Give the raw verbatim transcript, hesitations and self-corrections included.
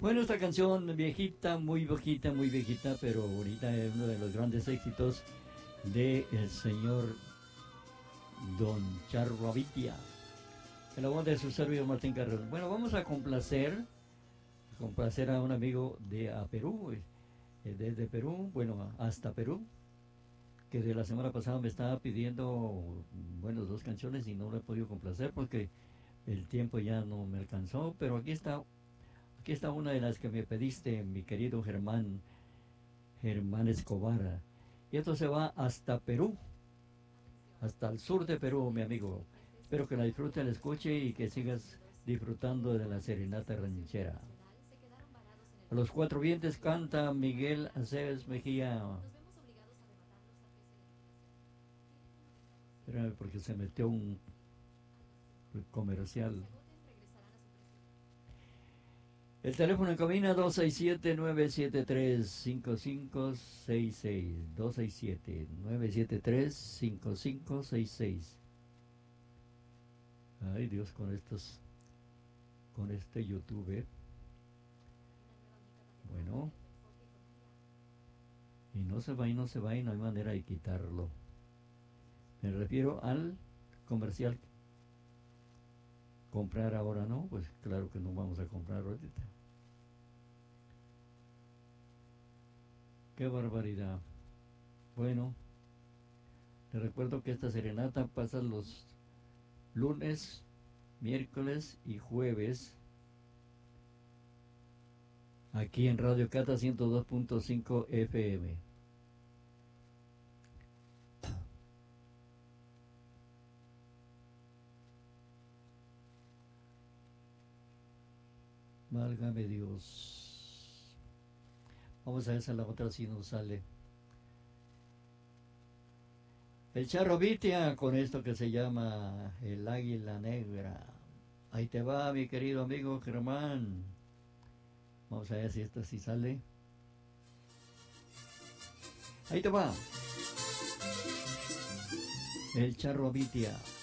Bueno, esta canción viejita, muy viejita, muy viejita, pero ahorita es uno de los grandes éxitos de el señor Don Charro Avitia, en la voz de su servidor Martín Carrero. Bueno, vamos a complacer, complacer a un amigo de a Perú, eh, desde Perú, bueno, hasta Perú, que de la semana pasada me estaba pidiendo, bueno, dos canciones y no lo he podido complacer porque el tiempo ya no me alcanzó, pero aquí está, aquí está una de las que me pediste, mi querido Germán, Germán Escobar. Y esto se va hasta Perú, hasta el sur de Perú, mi amigo. Espero que la disfrute, la escuche y que sigas disfrutando de la serenata ranchera. A los cuatro vientos canta Miguel Aceves Mejía. Espérame porque se metió un comercial. El teléfono en cabina dos seis siete, nueve siete tres, cinco cinco seis seis. dos seis siete, nueve siete tres, cinco cinco seis seis. Ay Dios, con estos, con este YouTube. Bueno. Y no se va y no se va y no hay manera de quitarlo. Me refiero al comercial. Comprar ahora no, pues claro que no vamos a comprar ahorita. Qué barbaridad. Bueno, te recuerdo que esta serenata pasa los lunes, miércoles y jueves aquí en Radio Cata ciento dos punto cinco F M. Válgame Dios. Vamos a ver si la otra si nos sale. El Charro Vitia con esto que se llama El Águila Negra. Ahí te va, mi querido amigo Germán. Vamos a ver si esta sí sale. Ahí te va. El Charro Vitia.